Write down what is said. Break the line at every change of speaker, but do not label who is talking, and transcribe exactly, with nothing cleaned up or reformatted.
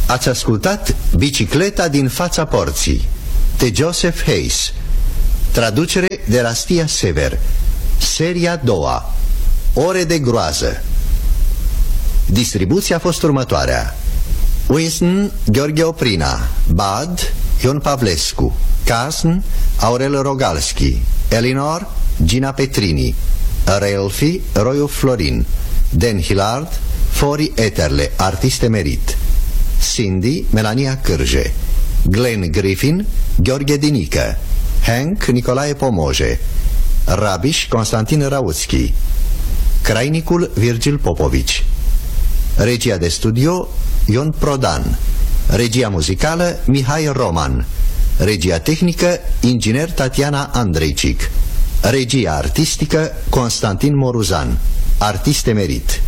Ați ascultat Bicicleta din fața porții de Joseph Hayes, traducere de Rastia Sever, seria a doua, Ore de groază. Distribuția a fost următoarea: Winston, Gheorghe Oprina, Bad, Ion Pavlescu, Carson, Aurel Rogalski, Elinor, Gina Petrini, Relfi, Roiu Florin, Dan Hillard, Fori Eterle, artist emerit, Cindy, Melania Cârje, Glenn Griffin, Gheorghe Dinică, Hank, Nicolae Pomoje, Rabiș, Constantin Rautski, Crainicul, Virgil Popovici. Regia de studio, Ion Prodan. Regia muzicală, Mihai Roman. Regia tehnică, inginer Tatiana Andreicic. Regia artistică, Constantin Moruzan, artist emerit.